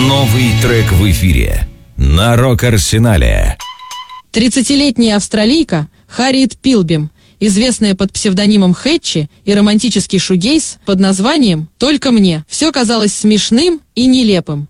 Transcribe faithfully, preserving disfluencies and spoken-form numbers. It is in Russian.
Новый трек в эфире на Рок-Арсенале. тридцатилетняя австралийка Харриет Пилбим, известная под псевдонимом Хэтчи, и романтический шугейз под названием «Только мне». Все казалось смешным и нелепым.